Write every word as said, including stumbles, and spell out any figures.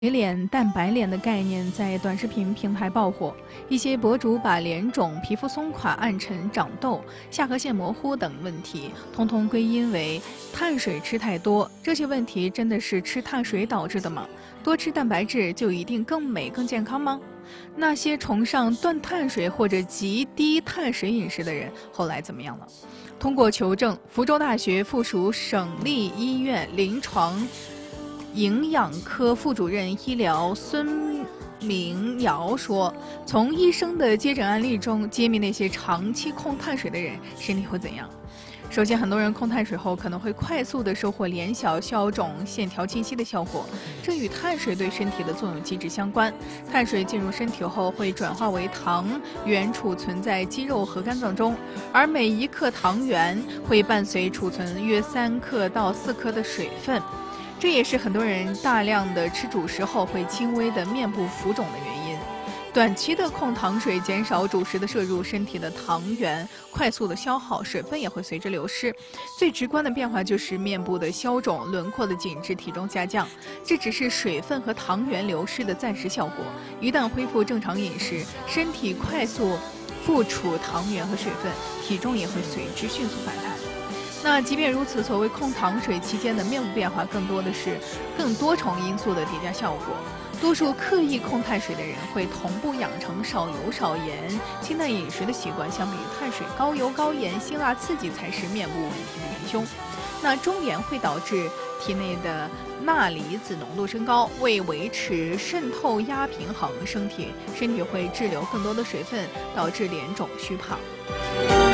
水脸、蛋白脸的概念在短视频平台爆火，一些博主把脸肿、皮肤松垮、暗沉、长痘、下颌线模糊等问题，通通归因为碳水吃太多。这些问题真的是吃碳水导致的吗？多吃蛋白质就一定更美、更健康吗？那些崇尚断碳水或者极低碳水饮食的人，后来怎么样了？通过求证，福州大学附属省立医院临床营养科副主任医疗孙明尧说，从医生的接诊案例中揭秘那些长期控碳水的人身体会怎样。首先，很多人控碳水后可能会快速地收获脸小、消肿、线条清晰的效果，这与碳水对身体的作用机制相关。碳水进入身体后会转化为糖原，储存在肌肉和肝脏中，而每一克糖原会伴随储存约三克到四克的水分。这也是很多人大量的吃主食后会轻微的面部浮肿的原因。短期的控糖水，减少主食的摄入，身体的糖原快速的消耗，水分也会随之流失。最直观的变化就是面部的消肿、轮廓的紧致、体重下降。这只是水分和糖原流失的暂时效果。一旦恢复正常饮食，身体快速复储糖原和水分，体重也会随之迅速反弹。那即便如此，所谓控糖水期间的面部变化，更多的是更多重因素的叠加效果。多数刻意控碳水的人会同步养成少油少盐、清淡饮食的习惯，相比于碳水高油高盐、辛辣刺激才是面部问题的元凶。那中盐会导致体内的钠离子浓度升高，为维持渗透压平衡，身体身体会滞留更多的水分，导致脸肿虚胖。